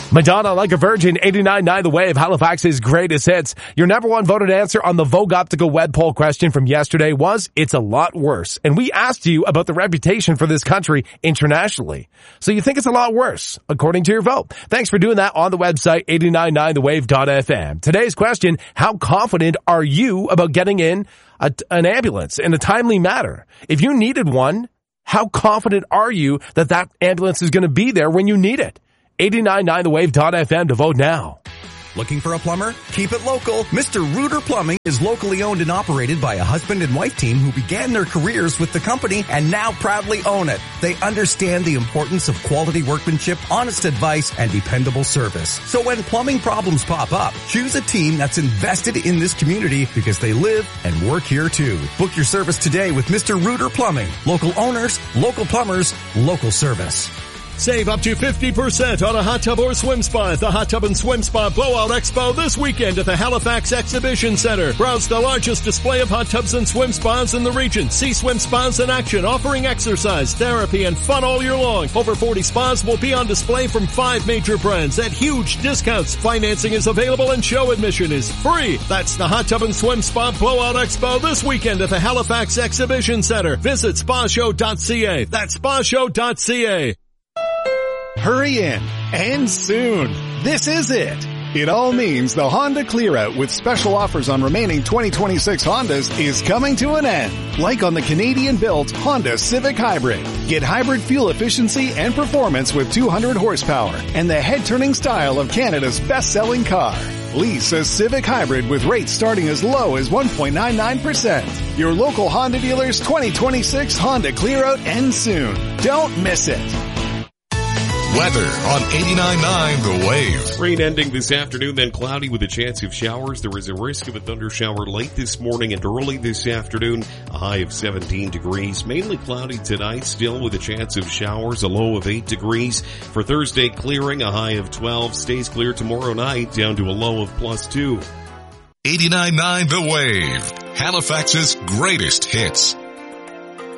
Madonna, Like a Virgin, 89.9 The Wave, Halifax's greatest hits. Your number one voted answer on the Vogue Optical web poll question from yesterday was, it's a lot worse. And we asked you about the reputation for this country internationally. So you think it's a lot worse, according to your vote. Thanks for doing that on the website, 899thewave.fm. Today's question, how confident are you about getting in an ambulance in a timely manner? If you needed one, how confident are you that that ambulance is going to be there when you need it? 899thewave.fm to vote now. Looking for a plumber? Keep it local. Mr. Rooter Plumbing is locally owned and operated by a husband and wife team who began their careers with the company and now proudly own it. They understand the importance of quality workmanship, honest advice, and dependable service. So when plumbing problems pop up, choose a team that's invested in this community because they live and work here too. Book your service today with Mr. Rooter Plumbing. Local owners, local plumbers, local service. Save up to 50% on a hot tub or swim spa at the Hot Tub and Swim Spa Blowout Expo this weekend at the Halifax Exhibition Center. Browse the largest display of hot tubs and swim spas in the region. See swim spas in action, offering exercise, therapy, and fun all year long. Over 40 spas will be on display from 5 major brands at huge discounts. Financing is available and show admission is free. That's the Hot Tub and Swim Spa Blowout Expo this weekend at the Halifax Exhibition Center. Visit spashow.ca. That's spashow.ca. Hurry in, and soon. This is it. It all means the Honda Clear-Out with special offers on remaining 2026 Hondas is coming to an end. Like on the Canadian-built Honda Civic Hybrid. Get hybrid fuel efficiency and performance with 200 horsepower and the head-turning style of Canada's best-selling car. Lease a Civic Hybrid with rates starting as low as 1.99%. Your local Honda dealer's 2026 Honda Clear-Out ends soon. Don't miss it. Weather on 89.9 The Wave. Rain ending this afternoon, then cloudy with a chance of showers. There is a risk of a thundershower late this morning and early this afternoon. A high of 17 degrees. Mainly cloudy tonight, still with a chance of showers. A low of 8 degrees. For Thursday, clearing, a high of 12. Stays clear tomorrow night, down to a low of +2. 89.9 The Wave. Halifax's greatest hits.